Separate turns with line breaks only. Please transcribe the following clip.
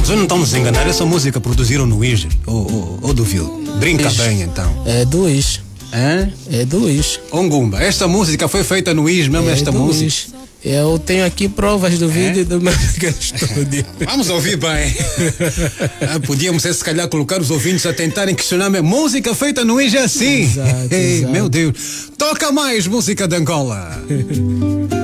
Nós não estamos a enganar, essa música produziram no Easy, ou do Vil. Brinca bem então.
É do Luís. É do Luís.
Ongumba, esta música foi feita no Easy mesmo, esta música?
Luís. Eu tenho aqui provas do vídeo do meu estúdio.
Vamos ouvir bem. Podíamos se calhar colocar os ouvintes a tentarem questionar a música feita no Easy assim.
Exato.
Meu Deus. Toca mais música de Angola.